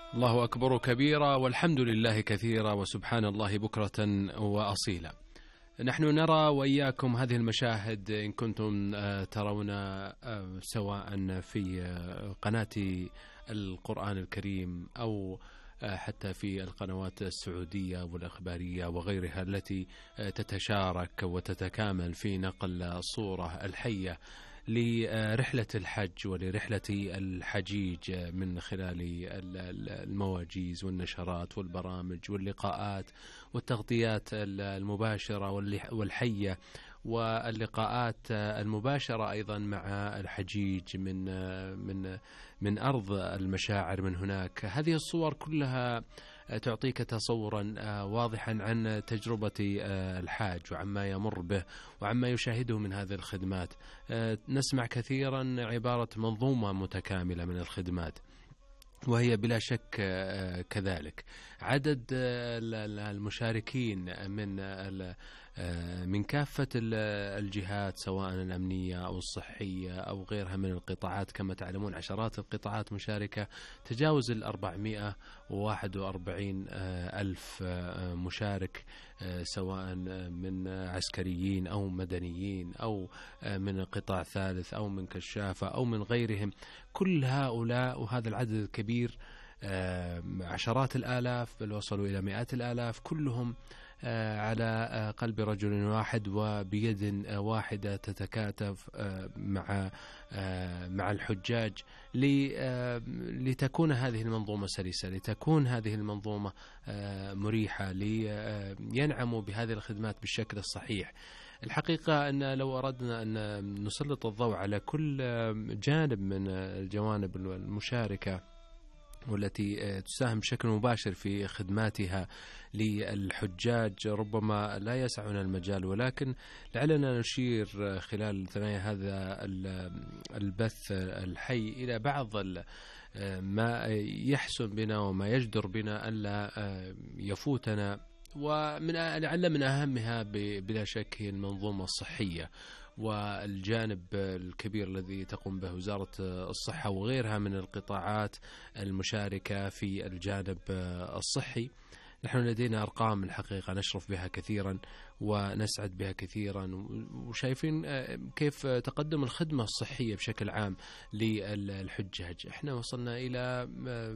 الله أكبر كبيرا والحمد لله كثيرا وسبحان الله بكرة وأصيلا. نحن نرى وإياكم هذه المشاهد إن كنتم ترون سواء في قناة القرآن الكريم أو حتى في القنوات السعودية والإخبارية وغيرها التي تتشارك وتتكامل في نقل الصورة الحية لرحلة الحج ولرحلة الحجيج من خلال المواجيز والنشرات والبرامج واللقاءات والتغطيات المباشرة والحية واللقاءات المباشرة أيضا مع الحجيج من أرض المشاعر من هناك. هذه الصور كلها تعطيك تصورا واضحا عن تجربة الحاج وعما يمر به وعما يشاهده من هذه الخدمات. نسمع كثيرا عبارة منظومة متكاملة من الخدمات، وهي بلا شك كذلك. عدد المشاركين من كافة الجهات سواء الأمنية أو الصحية أو غيرها من القطاعات، كما تعلمون عشرات القطاعات مشاركة، تجاوز 441 ألف مشارك، سواء من عسكريين أو مدنيين أو من قطاع ثالث أو من كشافة أو من غيرهم. كل هؤلاء وهذا العدد الكبير، عشرات الآلاف بل وصلوا إلى مئات الآلاف، كلهم على قلب رجل واحد وبيد واحدة تتكاتف مع الحجاج لتكون هذه المنظومة سلسة، لتكون هذه المنظومة مريحة، لينعموا بهذه الخدمات بالشكل الصحيح. الحقيقة أن لو أردنا أن نسلط الضوء على كل جانب من الجوانب المشاركة والتي تساهم بشكل مباشر في خدماتها للحجاج، ربما لا يسعنا المجال، ولكن لعلنا نشير خلال ثنايا هذا البث الحي إلى بعض ما يحسن بنا وما يجدر بنا ألا يفوتنا، ولعل من أهمها بلا شك هي المنظومة الصحية والجانب الكبير الذي تقوم به وزارة الصحة وغيرها من القطاعات المشاركة في الجانب الصحي. نحن لدينا أرقام الحقيقة نشرف بها كثيرا ونسعد بها كثيرا، وشايفين كيف تقدم الخدمة الصحية بشكل عام للحجاج. احنا وصلنا إلى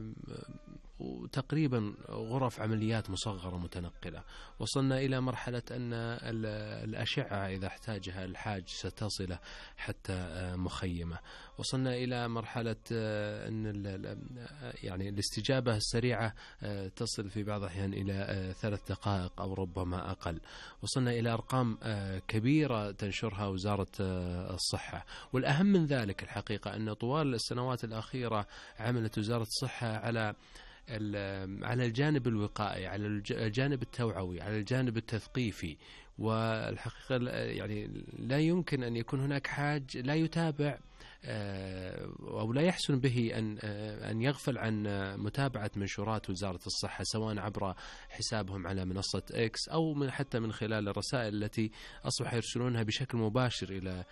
تقريبا غرف عمليات مصغرة متنقلة، وصلنا إلى مرحلة أن الأشعة إذا احتاجها الحاج ستصل حتى مخيمة، وصلنا إلى مرحلة أن يعني الاستجابة السريعة تصل في بعض الأحيان إلى 3 دقائق أو ربما أقل. وصلنا إلى أرقام كبيرة تنشرها وزارة الصحة. والأهم من ذلك الحقيقة أن طوال السنوات الأخيرة عملت وزارة الصحة على الجانب الوقائي، على الجانب التوعوي، على الجانب التثقيفي. والحقيقة يعني لا يمكن أن يكون هناك حاج لا يتابع أو لا يحسن به أن يغفل عن متابعة منشورات وزارة الصحة، سواء عبر حسابهم على منصة إكس أو حتى من خلال الرسائل التي أصبح يرسلونها بشكل مباشر إلى